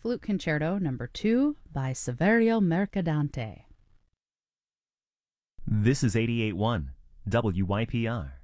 Flute Concerto No. 2 by Saverio Mercadante. This is 88.1 WYPR.